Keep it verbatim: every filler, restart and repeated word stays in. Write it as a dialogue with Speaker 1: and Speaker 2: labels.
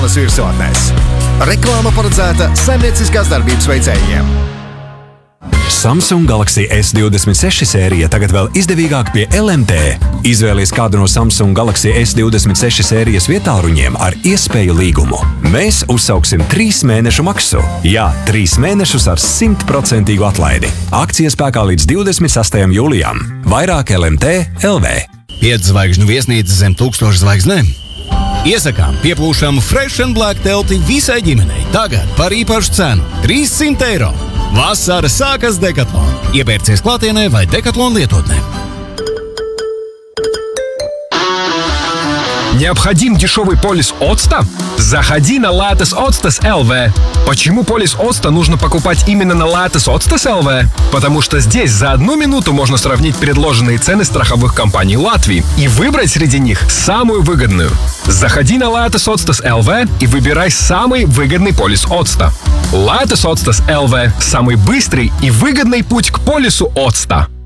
Speaker 1: virsotnēs. Reklāma paredzēta saimnieciskās darbības veicējiem.
Speaker 2: Samsung Galaxy S divdesmit seši sērija tagad vēl izdevīgāk pie L M T. Izvēlies kādu no Samsung Galaxy S divdesmit seši sērijas vietāluņiem ar iespēju līgumu. Mēs uzsauksim trīs mēnešu maksu. Jā, trīs mēnešus ar simtprocentīgu atlaidi. Akcija spēkā līdz divdesmit sastajam jūlijam. Vairāk L M T L V.
Speaker 3: Piedzvaigžņu viesnīca zem tūkstošu zvaigznēm. Iesakām pieplūšamu Fresh and Black telti visai ģimenei. Tagad par īpašu cenu – trīssimt eiro. Vasara sākas Decathlon. Iepērcies klātienē vai Decathlon lietotnē.
Speaker 4: Необходим дешевый полис Оцта? Заходи на Lattice Octas эл ви. Почему полис Оцта нужно покупать именно на Lattice Octas эл ви? Потому что здесь за одну минуту можно сравнить предложенные цены страховых компаний Латвии и выбрать среди них самую выгодную. Заходи на Lattice Octas эл ви и выбирай самый выгодный полис Оцта. Lattice Octas эл ви – самый быстрый и выгодный путь к полису Оцта.